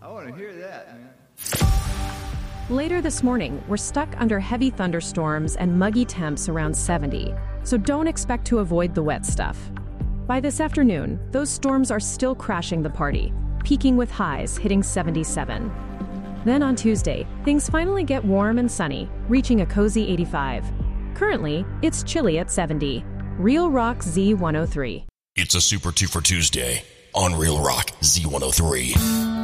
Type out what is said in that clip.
I want to hear that, man. Later this morning, we're stuck under heavy thunderstorms and muggy temps around 70, so don't expect to avoid the wet stuff. By this afternoon, those storms are still crashing the party, peaking with highs hitting 77. Then on Tuesday, things finally get warm and sunny, reaching a cozy 85. Currently, it's chilly at 70. Real Rock Z103. It's a Super 2 for Tuesday on Real Rock Z103.